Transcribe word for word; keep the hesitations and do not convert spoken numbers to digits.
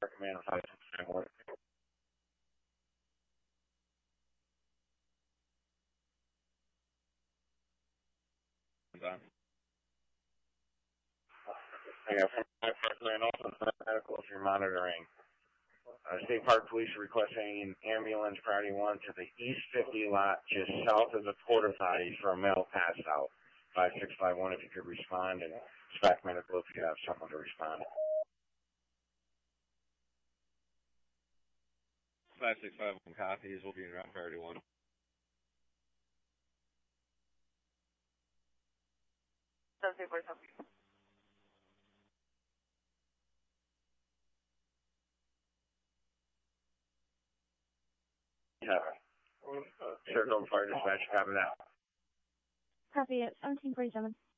recommend five six nine one. I got from my Parkland also medical if you're monitoring. Uh, State Park Police are requesting an ambulance priority one to the East fifty lot just south of the porta potties for a male passed out. five six five one if you could respond, and SPAC Medical if you have someone to respond. five six five one copies. We'll be in route priority one. Does it work? Yeah. Uh, Circle Fire Dispatch, copy that. Copy it. seventeen forty-seven.